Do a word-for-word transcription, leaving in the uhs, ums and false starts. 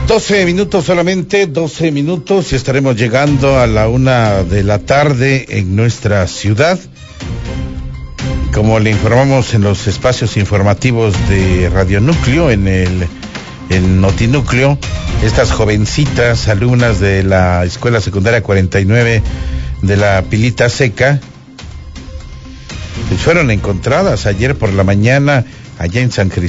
doce minutos solamente, doce minutos y estaremos llegando a la una de la tarde en nuestra ciudad. Como le informamos en los espacios informativos de Radio Núcleo, en el en Notinúcleo, estas jovencitas alumnas de la Escuela Secundaria cuarenta y nueve de la Pilita Seca pues fueron encontradas ayer por la mañana allá en San Cristóbal.